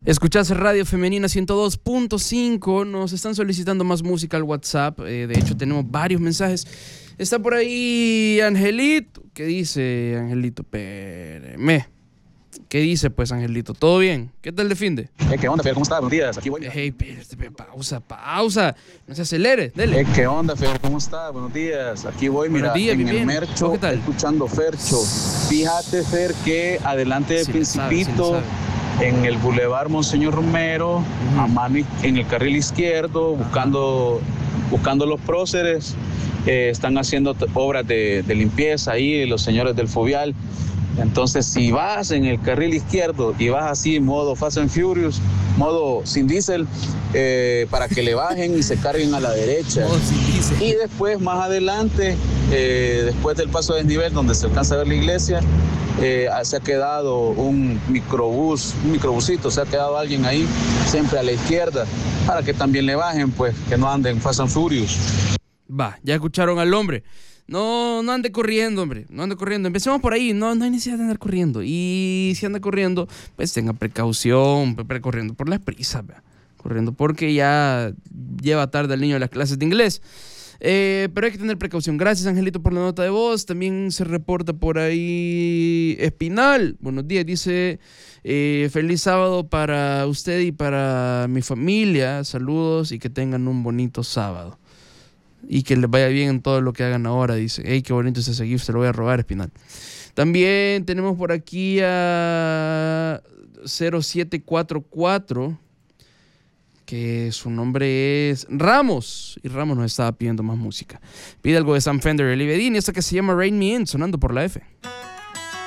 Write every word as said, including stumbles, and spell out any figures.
Escuchás Radio Femenina ciento dos punto cinco. Nos están solicitando más música al WhatsApp. Eh, de hecho, tenemos varios mensajes. Está por ahí Angelito. ¿Qué dice Angelito? Espéreme. ¿Qué dice, pues, Angelito? ¿Todo bien? ¿Qué tal de finde? Eh, ¿Qué onda, Fer? ¿Cómo estás? Buenos días. Aquí voy. Hey, espérate, pausa, pausa. No se acelere, dele. Eh, ¿Qué onda, Fer? ¿Cómo estás? Buenos días. Aquí voy, mira, Buenos días, en bien, el bien. Mercho, ¿Qué tal? escuchando Fercho. Fíjate, Fer, que adelante de Sí le sabe, sí le Principito, sabe. en el Boulevard Monseñor Romero, Ujú. a mano y- en el carril izquierdo, buscando, buscando los próceres, eh, están haciendo t- obras de, de limpieza ahí, los señores del Fovial. Entonces, si vas en el carril izquierdo y vas así, modo Fast and Furious, modo sin diésel, eh, para que le bajen y se carguen a la derecha. Oh, sí, dice. Y después, más adelante, eh, después del paso de desnivel, donde se alcanza a ver la iglesia, eh, se ha quedado un microbús, un microbusito, se ha quedado alguien ahí, siempre a la izquierda, para que también le bajen, pues, que no anden Fast and Furious. Va, ya escucharon al hombre. No, no ande corriendo, hombre. No ande corriendo. Empecemos por ahí. No, no hay necesidad de andar corriendo. Y si anda corriendo, pues tenga precaución. Pre corriendo por las prisas, vea. Corriendo porque ya lleva tarde el niño a las clases de inglés. Eh, pero hay que tener precaución. Gracias, Angelito, por la nota de voz. También se reporta por ahí Espinal. Buenos días, dice eh, feliz sábado para usted y para mi familia. Saludos y que tengan un bonito sábado. Y que les vaya bien en todo lo que hagan ahora, dice. Ey, qué bonito ese seguir, se lo voy a robar, Espinal. También tenemos por aquí a cero siete cuatro cuatro, que su nombre es Ramos. Y Ramos nos estaba pidiendo más música. Pide algo de Sam Fender y Livedine, esta que se llama Rain Me In, sonando por la F.